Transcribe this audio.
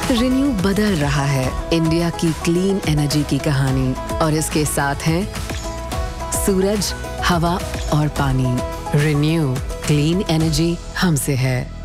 Renew बदल रहा है इंडिया की क्लीन एनर्जी की कहानी, और इसके साथ है सूरज, हवा और पानी। रिन्यू क्लीन एनर्जी हमसे है।